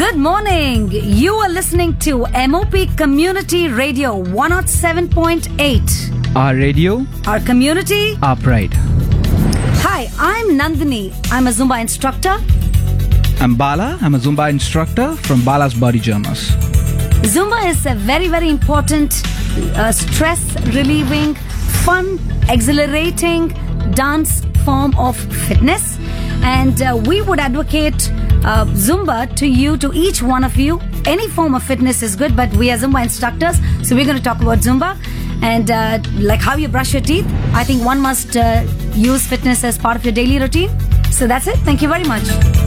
Good morning. You are listening to MOP Community Radio 107.8. Our radio, Our community. our pride. Hi, I'm Nandini. I'm a Zumba instructor. I'm Bala. I'm a Zumba instructor from Bala's Body Jammers. Zumba is a very, very important stress relieving, fun, exhilarating dance form of fitness. And we would advocate Zumba to each one of you. Any form of fitness is good, but we are Zumba instructors, so we're going to talk about Zumba. And like how you brush your teeth, I think one must use fitness as part of your daily routine. So that's it. Thank you very much.